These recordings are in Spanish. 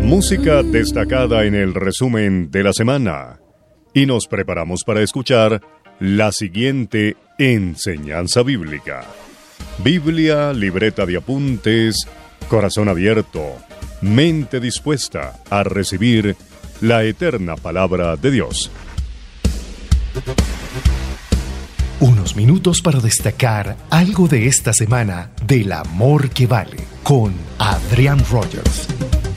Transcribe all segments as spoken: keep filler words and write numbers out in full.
Música destacada en el resumen de la semana. Y nos preparamos para escuchar la siguiente enseñanza bíblica. Biblia, libreta de apuntes, corazón abierto, mente dispuesta a recibir la eterna palabra de Dios. Unos minutos para destacar algo de esta semana del amor que vale, con Adrián Rogers.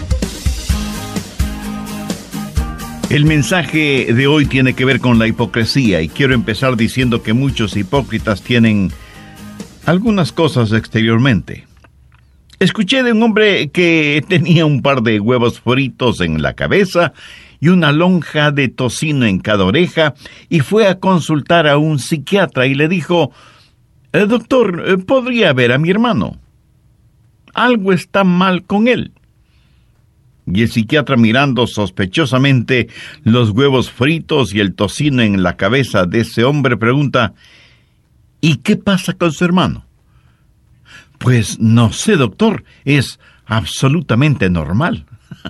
El mensaje de hoy tiene que ver con la hipocresía, y quiero empezar diciendo que muchos hipócritas tienen algunas cosas exteriormente. Escuché de un hombre que tenía un par de huevos fritos en la cabeza y una lonja de tocino en cada oreja, y fue a consultar a un psiquiatra y le dijo: «Doctor, ¿podría ver a mi hermano? Algo está mal con él». Y el psiquiatra, mirando sospechosamente los huevos fritos y el tocino en la cabeza de ese hombre, pregunta: «¿Y qué pasa con su hermano?». «Pues no sé, doctor, es absolutamente normal».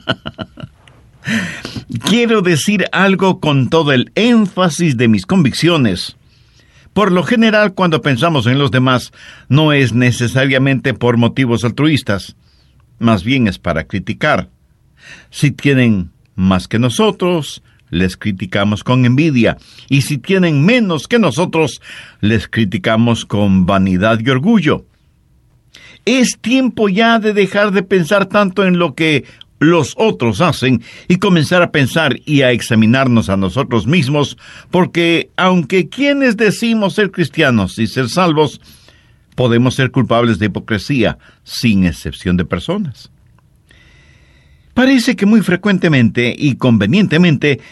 Quiero decir algo con todo el énfasis de mis convicciones. Por lo general, cuando pensamos en los demás, no es necesariamente por motivos altruistas, más bien es para criticar. Si tienen más que nosotros, les criticamos con envidia, y si tienen menos que nosotros, les criticamos con vanidad y orgullo. Es tiempo ya de dejar de pensar tanto en lo que los otros hacen y comenzar a pensar y a examinarnos a nosotros mismos, porque aunque quienes decimos ser cristianos y ser salvos, podemos ser culpables de hipocresía, sin excepción de personas. Parece que muy frecuentemente y convenientemente